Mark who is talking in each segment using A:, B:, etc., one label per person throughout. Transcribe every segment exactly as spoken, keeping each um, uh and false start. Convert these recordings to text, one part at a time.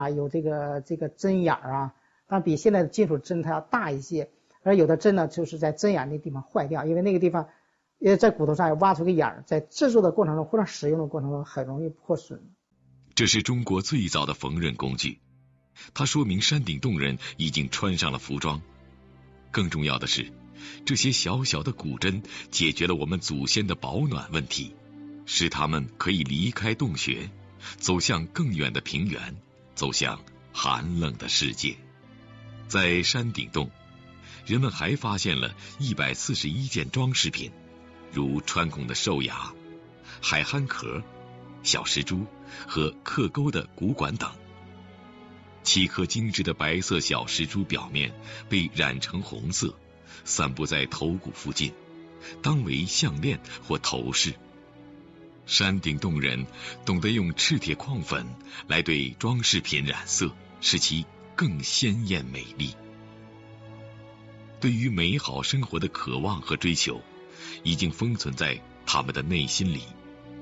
A: 啊，有这个这个针眼儿啊，但比现在的金属针它要大一些。而有的针呢，就是在针眼那地方坏掉，因为那个地方，呃，在骨头上挖出个眼儿，在制作的过程中或者使用的过程中很容易破损。
B: 这是中国最早的缝纫工具，它说明山顶洞人已经穿上了服装。更重要的是，这些小小的骨针解决了我们祖先的保暖问题，使他们可以离开洞穴，走向更远的平原，走向寒冷的世界。在山顶洞，人们还发现了一百四十一件装饰品，如穿孔的兽牙、海憨壳、小石珠和刻钩的骨管等。七颗精致的白色小石珠表面被染成红色，散布在头骨附近，当为项链或头饰。山顶洞人懂得用赤铁矿粉来对装饰品染色，使其更鲜艳美丽。对于美好生活的渴望和追求，已经封存在他们的内心里。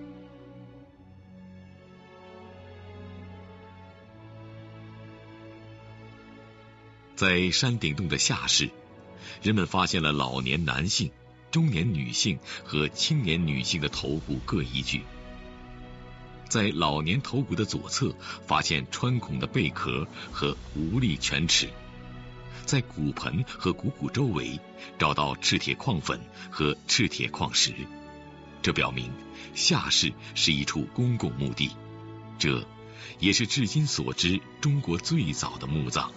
B: 在山顶洞的下室，人们发现了老年男性、中年女性和青年女性的头骨各一具。在老年头骨的左侧发现穿孔的贝壳和无力犬齿，在骨盆和股骨周围找到赤铁矿粉和赤铁矿石，这表明下室是一处公共墓地，这也是至今所知中国最早的墓葬。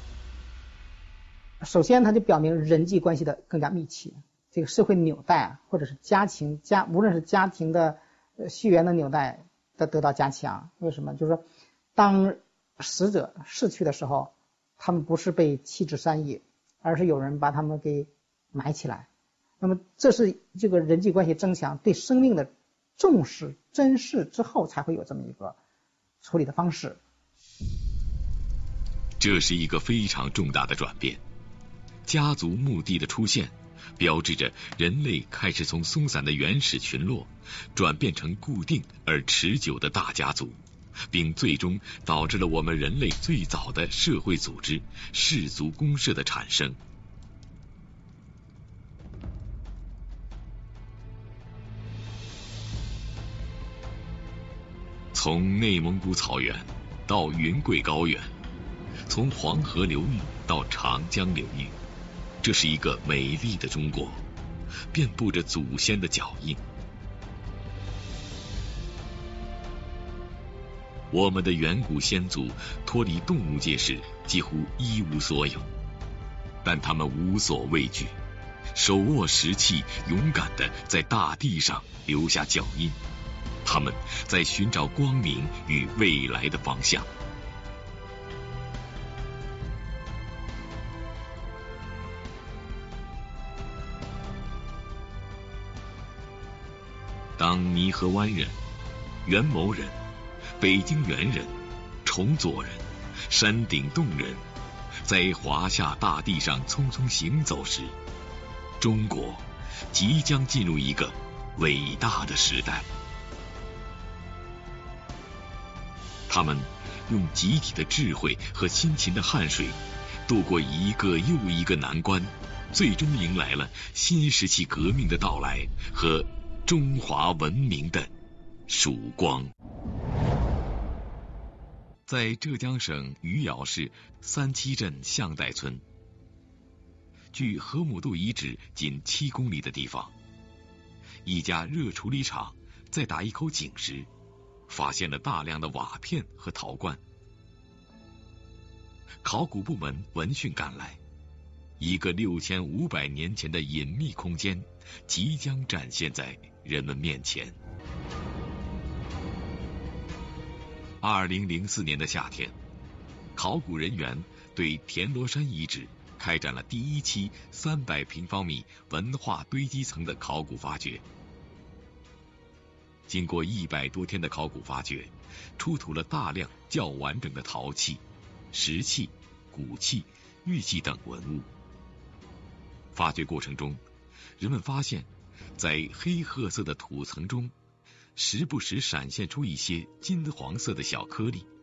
A: 首先它就表明人际关系的更加密切，这个社会纽带啊，或者是家庭家无论是家庭的呃血缘的纽带的得到加强。为什么？就是说当死者逝去的时候，他们不是被弃置山野，而是有人把他们给埋起来。那么这是这个人际关系增强，对生命的重视珍视之后，才会有这么一个处理的方式。
B: 这是一个非常重大的转变。家族墓地的出现，标志着人类开始从松散的原始群落转变成固定而持久的大家族，并最终导致了我们人类最早的社会组织氏族公社的产生。从内蒙古草原到云贵高原，从黄河流域到长江流域，这是一个美丽的中国，遍布着祖先的脚印。我们的远古先祖脱离动物界时几乎一无所有，但他们无所畏惧，手握石器，勇敢地在大地上留下脚印。他们在寻找光明与未来的方向。当泥河湾人、元谋人、北京猿人、重左人、山顶洞人在华夏大地上匆匆行走时，中国即将进入一个伟大的时代。他们用集体的智慧和辛勤的汗水度过一个又一个难关，最终迎来了新石器革命的到来和中华文明的曙光。在浙江省余姚市三七镇象岱村，距河姆渡遗址仅七公里的地方，一家热处理厂在打一口井时发现了大量的瓦片和陶罐。考古部门闻讯赶来，一个六千五百年前的隐秘空间即将展现在人们面前。二零零四年的夏天，考古人员对田螺山遗址开展了第一期三百平方米文化堆积层的考古发掘。经过一百多天的考古发掘，出土了大量较完整的陶器、石器、骨器、玉器等文物。发掘过程中，人们发现，在黑褐色的土层中，时不时闪现出一些金黄色的小颗粒。